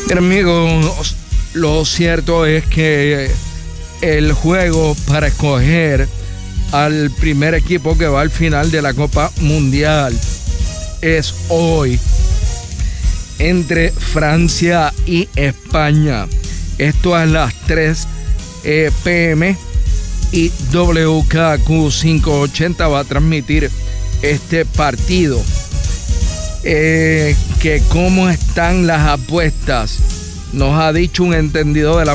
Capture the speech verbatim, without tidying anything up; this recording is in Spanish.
Bien, amigos, lo cierto es que el juego para escoger al primer equipo que va al final de la Copa Mundial es hoy entre Francia y España. Esto a las tres p m y W K Q quinientos ochenta va a transmitir este partido. Eh, que cómo están las apuestas, nos ha dicho un entendido de la